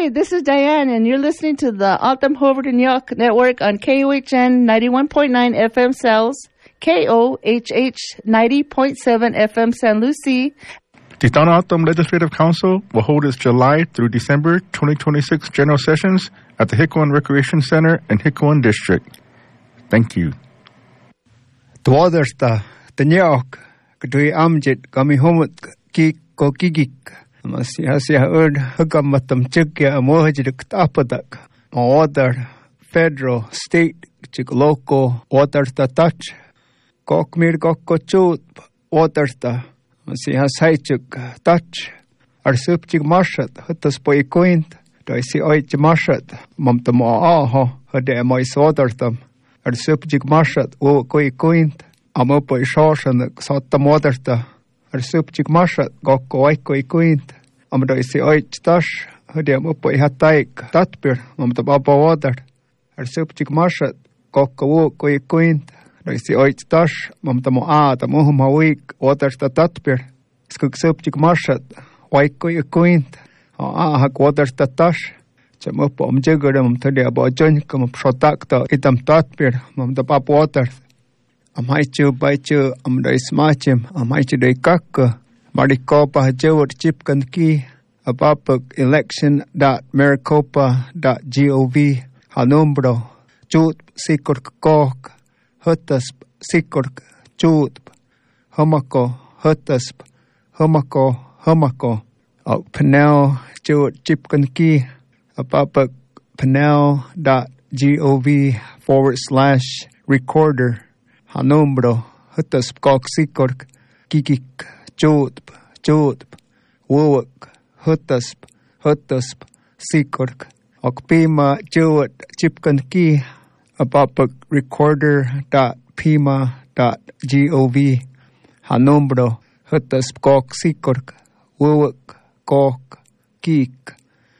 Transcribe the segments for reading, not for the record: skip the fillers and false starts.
Hi, this is Diane, and you're listening to the Optum Hoverton York Network on KOHN 91.9 FM Cells, KOHH 90.7 FM San Lucie. The Tohono O'odham Legislative Council will hold its July through December 2026 general sessions at the Hikuan Recreation Center in Hikuan District. Thank you. Tuadarsta, Tanyok, Kadui Amjit, Kamihomut, Kiko Kigik. Masih Hugamatam Chukya Amohajik Tapadak, other federal, state, local, waters the touch, Kokmir Kokochut, waters the Masih Haichuk touch, our subject marshat, Hutas Boy Quint, do I see Oich marshat, Mamtamo Aho, Hade Mois Watertham, our subject marshat, O Koi Quint, Amopo Shosh and Sotam Waterta. Ar subject marshat gokko aikko ikuint amdo isi oich tash hodiam uppo ihataik tatpir amdo baba wadar ar subject marshat gokko wukko ikuint do isi oich tash amdo mo aada muhum hawik wadar sta tatpir skuk subject marshat waikko ikuint hak wadar sta tash cham uppo amjigor amtodi abo jonkum shotakta itam tatpir amdo baba wadar Amaichu baichu amdai smachim amaichu dai kakka marikopa jawat chipkan ki abapuk election.maricopa.gov hanumbro chut sikur kok hutasp sikur chut homako hutasp homako panel jawat chipkan ki abapuk panel.gov/recorder Hanumbro, Hutasp Kok Sikork, Kikik, Chotp, Wowak, Hutasp, Sikork, Okpima, Jowat, Chipkan Ki, Abapak recorder.pima.gov, Hanumbro, Hutasp Kok Sikork, Wowak, Kok, Kik,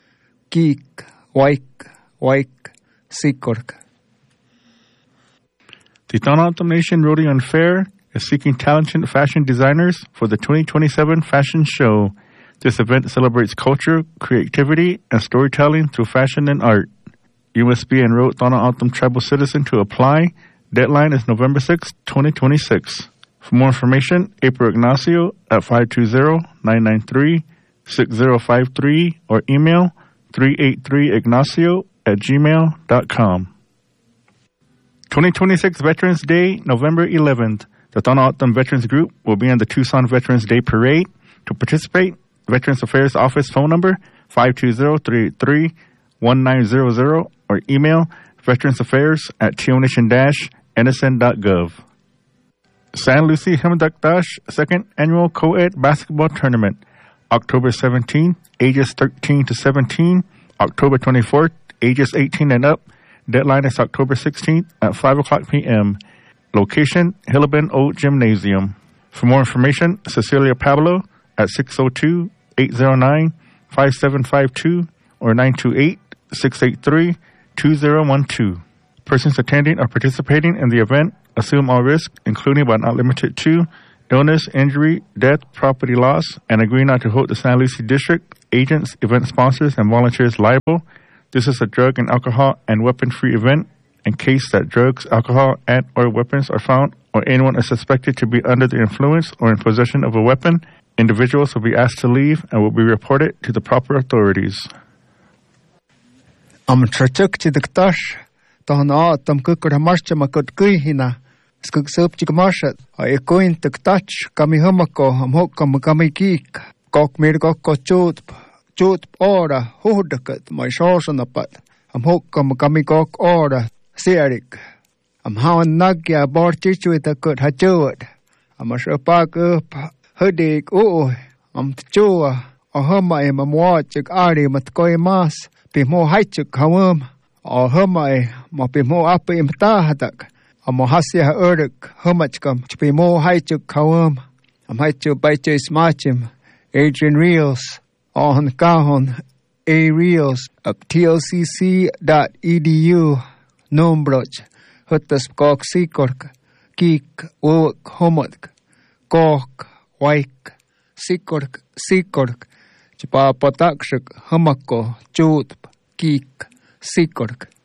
Waik, Sikork. The Tohono O'odham Nation Rodeo and Fair is seeking talented fashion designers for the 2027 fashion show. This event celebrates culture, creativity, and storytelling through fashion and art. You must be an enrolled Tohono O'odham tribal citizen to apply. Deadline is November 6, 2026. For more information, April Ignacio at 520-993-6053 or email 383ignacio@gmail.com. 2026 Veterans Day, November 11th. The Tohono O'odham Veterans Group will be in the Tucson Veterans Day Parade. To participate, Veterans Affairs Office phone number 520-383-1900 or email veteransaffairs@tionation-nsn.gov. San Lucie Himdakdash Second Annual Co-Ed Basketball Tournament, October 17th, ages 13 to 17, October 24th, ages 18 and up. Deadline is October 16th at 5 o'clock p.m. Location, Hillabin Old Gymnasium. For more information, Cecilia Pablo at 602-809-5752 or 928-683-2012. Persons attending or participating in the event assume all risks, including but not limited to illness, injury, death, property loss, and agree not to hold the San Lucie District, agents, event sponsors, and volunteers liable. This is a drug and alcohol and weapon-free event. In case that drugs, alcohol, and or weapons are found or anyone is suspected to be under the influence or in possession of a weapon, individuals will be asked to leave and will be reported to the proper authorities. Chut ora hudakat my shorsanapat. Am hokam kamikok ora serik. Am hawan nagya borchichuit a kut hachuat. Am a shapak up hudik am chua or humai am watchik ari matkoi mas be more haichuk hawum or humai ma be more up im tahadak. Am hasia uruk humachkam to be more haichuk hawum. Am haichu baichu smachim Adrian Reels. On Kahon A Reels of TLCC.edu Nombroch Hutas Kok Sikork Kik Wok Homok Kok Waik Sikork Chapa patakshik hamako chutp kik sikork.